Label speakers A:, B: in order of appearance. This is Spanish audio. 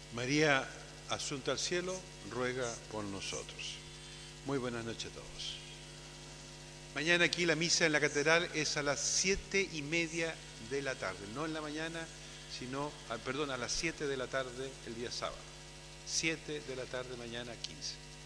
A: María Asunta al Cielo, ruega por nosotros. Muy buenas noches a todos. Mañana aquí la misa en la catedral es a las 7:30 de la tarde, no en la mañana, sino, a las 7 de la tarde el día sábado. 7 de la tarde mañana 15.